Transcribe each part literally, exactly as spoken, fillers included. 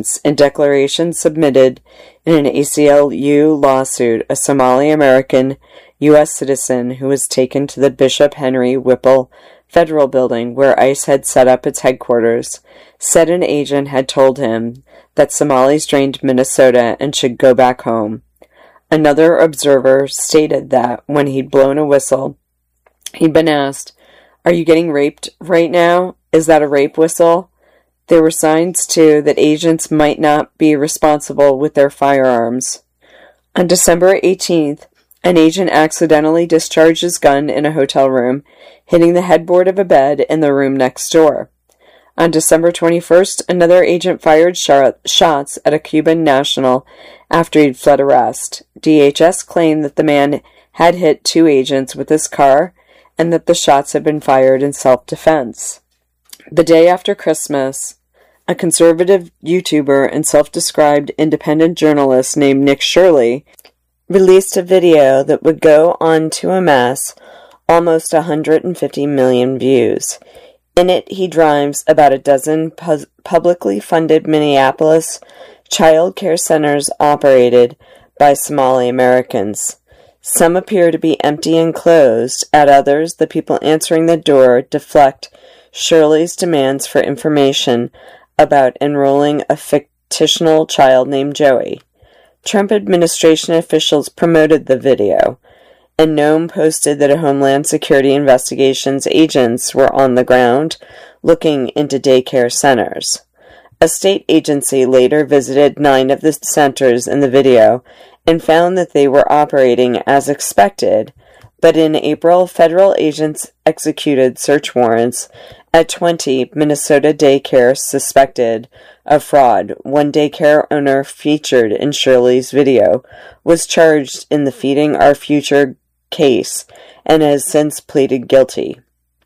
evidence in declarations submitted in an A C L U lawsuit, a Somali-American U S citizen who was taken to the Bishop Henry Whipple Federal Building where ICE had set up its headquarters, said an agent had told him that Somalis drained Minnesota and should go back home. Another observer stated that when he'd blown a whistle, he'd been asked, "Are you getting raped right now? Is that a rape whistle?" There were signs, too, that agents might not be responsible with their firearms. On December eighteenth, an agent accidentally discharged his gun in a hotel room, hitting the headboard of a bed in the room next door. On December twenty-first, another agent fired shot, shots at a Cuban national after he'd fled arrest. D H S claimed that the man had hit two agents with his car and that the shots had been fired in self-defense. The day after Christmas, a conservative YouTuber and self-described independent journalist named Nick Shirley released a video that would go on to amass almost one hundred fifty million views. In it, he drives about a dozen pu- publicly funded Minneapolis child care centers operated by Somali Americans. Some appear to be empty and closed. At others, the people answering the door deflect Shirley's demands for information about enrolling a fictional child named Joey. Trump administration officials promoted the video, and Noam posted that a Homeland Security investigations agents were on the ground looking into daycare centers. A state agency later visited nine of the centers in the video and found that they were operating as expected, but in April, federal agents executed search warrants at twenty Minnesota daycares suspected of fraud. One daycare owner featured in Shirley's video was charged in the Feeding Our Future case and has since pleaded guilty.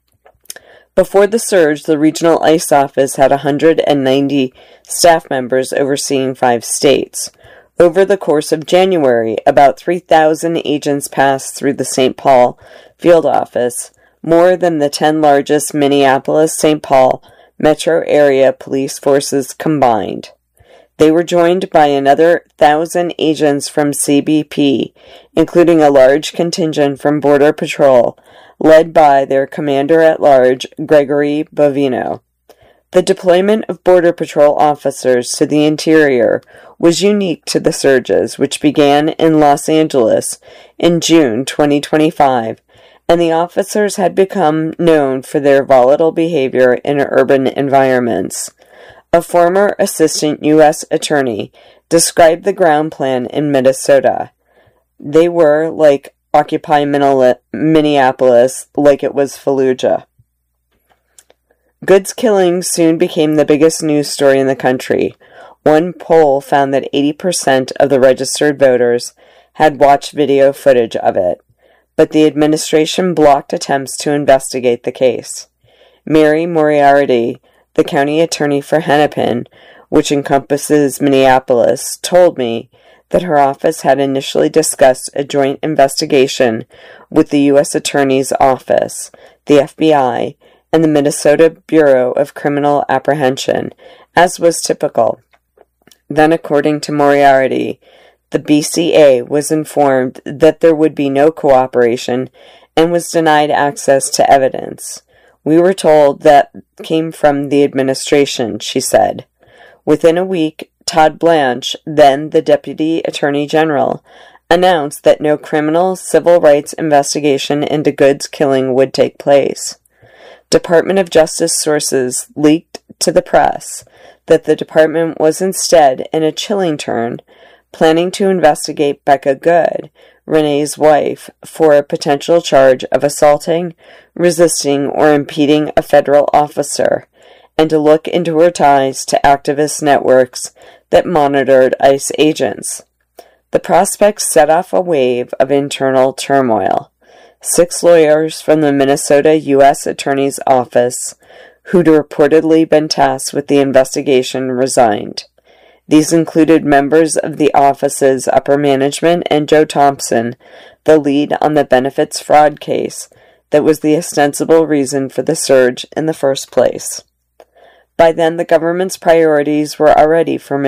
Before the surge, the regional ICE office had one hundred ninety staff members overseeing five states. Over the course of January, about three thousand agents passed through the Saint Paul field office, more than the ten largest Minneapolis-Saint Paul metro area police forces combined. They were joined by another thousand agents from C B P, including a large contingent from Border Patrol, led by their commander-at-large, Gregory Bovino. The deployment of Border Patrol officers to the interior was unique to the surges, which began in Los Angeles in June twenty twenty-five, and the officers had become known for their volatile behavior in urban environments. A former assistant U S attorney described the ground plan in Minnesota. They were like Occupy Minneapolis, like it was Fallujah. Goods killing soon became the biggest news story in the country. One poll found that eighty percent of the registered voters had watched video footage of it, but the administration blocked attempts to investigate the case. Mary Moriarty, the county attorney for Hennepin, which encompasses Minneapolis, told me that her office had initially discussed a joint investigation with the U S Attorney's Office, the F B I, and the Minnesota Bureau of Criminal Apprehension, as was typical. Then, according to Moriarty, the B C A was informed that there would be no cooperation and was denied access to evidence. We were told that came from the administration, she said. Within a week, Todd Blanche, then the Deputy Attorney General, announced that no criminal civil rights investigation into Goods killing would take place. Department of Justice sources leaked to the press that the department was instead, in a chilling turn, planning to investigate Becca Good, Renee's wife, for a potential charge of assaulting, resisting, or impeding a federal officer, and to look into her ties to activist networks that monitored ICE agents. The prospects set off a wave of internal turmoil. Six lawyers from the Minnesota U S Attorney's Office, who'd reportedly been tasked with the investigation, resigned. These included members of the office's upper management and Joe Thompson, the lead on the benefits fraud case that was the ostensible reason for the surge in the first place. By then, the government's priorities were already for